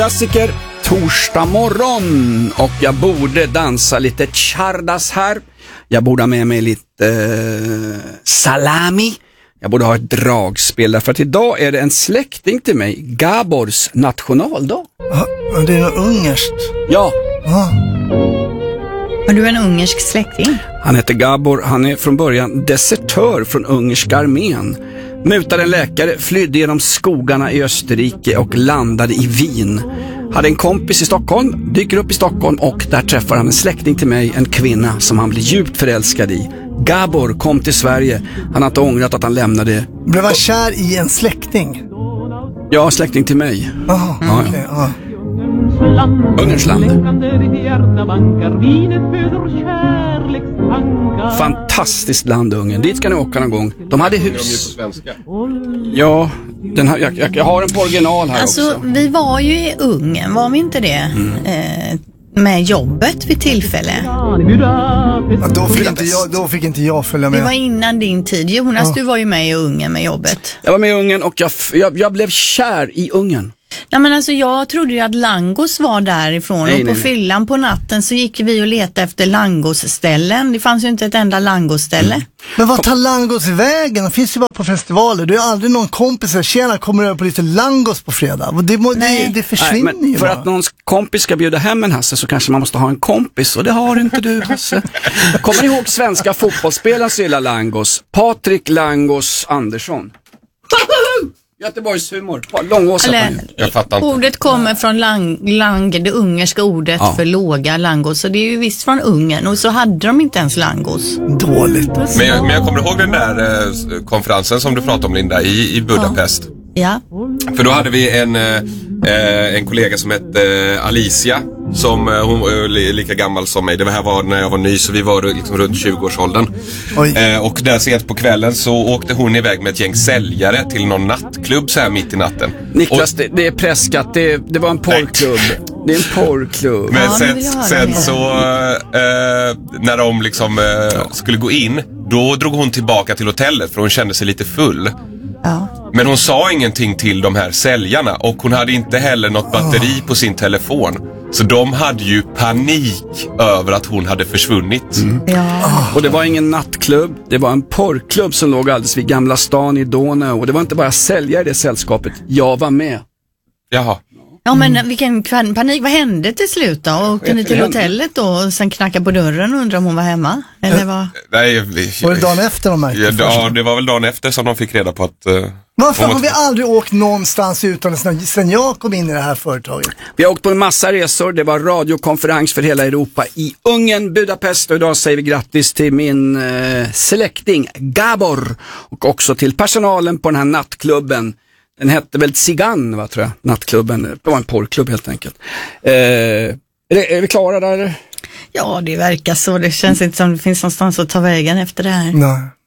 Klassiker, torsdag morgon, och jag borde dansa lite chardas här. Jag borde ha med mig lite salami. Jag borde ha ett dragspel, därför att idag är det en släkting till mig, Gabors nationaldag. Det är något ungerskt. Ja. Har du en ungersk släkting? Han heter Gabor, han är från början desertör från ungerska armén. Mutade en läkare, flydde genom skogarna i Österrike och landade i Wien. Hade en kompis i Stockholm, dyker upp i Stockholm och där träffar han en släkting till mig, en kvinna som han blir djupt förälskad i. Gabor kom till Sverige, han har inte ångrat att han lämnade. Blev han kär i en släkting? Ja, släkting till mig. Okej. Ungerns land. Fantastiskt land, Ungern. Dit ska ni åka någon gång. De hade hus. Ja, jag har en på original här också. Vi var ju i Ungern, var vi inte det? Med jobbet vid tillfälle. Då fick inte jag följa med. Det var innan din tid. Jonas, du var ju med i Ungern med jobbet. Jag var med i Ungern och jag blev kär i Ungern. Nej, men alltså jag trodde ju att Langos var därifrån. Nej, och på fyllan på natten så gick vi och letade efter Langos-ställen. Det fanns ju inte ett enda Langos-ställe. Men vad tar Langos vägen? Det finns ju bara på festivaler. Det är aldrig någon kompis som tjena kommer över på lite Langos på fredag. Det försvinner. Nej, men för att någon kompis ska bjuda hem en Hasse så kanske man måste ha en kompis, och det har inte du, Hasse. Kommer ni ihåg svenska fotbollsspelaren Silla Langos? Patrik Langos Andersson. Göteborgs humor. Jag fattar inte. Ordet kommer från lang, det ungerska ordet för låga langos. Så det är ju visst från Ungern. Och så hade de inte ens langos. Dåligt. Men jag kommer ihåg den där konferensen som du pratade om, Linda, i Budapest. Ja. För då hade vi en kollega som hette Alicia, som hon var lika gammal som mig. Det här var när jag var ny, så vi var liksom runt 20-årsåldern. Och där sent på kvällen så åkte hon iväg med ett gäng säljare till någon nattklubb så här mitt i natten. Niklas, det är preskat. Det var en porrklubb. Det är en porrklubb. Men sen så när de liksom skulle gå in, då drog hon tillbaka till hotellet för hon kände sig lite full. Ja. Men hon sa ingenting till de här säljarna, och hon hade inte heller något batteri på sin telefon. Så de hade ju panik över att hon hade försvunnit. Ja. Och det var ingen nattklubb, det var en porrklubb som låg alldeles vid Gamla stan i Donau. Och det var inte bara säljare i det sällskapet, jag var med. Jaha. Ja, men vilken panik. Vad hände till slut då? Åkte ni till hotellet då och sen knackade på dörren och undrade om hon var hemma? Eller vad? Nej, var det dagen efter de märkte? Ja, det var väl dagen efter som de fick reda på att... Varför har vi aldrig åkt någonstans utan sen jag kom in i det här företaget? Vi har åkt på en massa resor. Det var radiokonferens för hela Europa i Ungern, Budapest. Och idag säger vi grattis till min släkting Gabor. Och också till personalen på den här nattklubben. Den hette väl Zigan, va, tror jag, nattklubben. Det var en porrklubb helt enkelt. Är vi klara där? Ja, det verkar så. Det känns inte som det finns någonstans att ta vägen efter det här. Nej.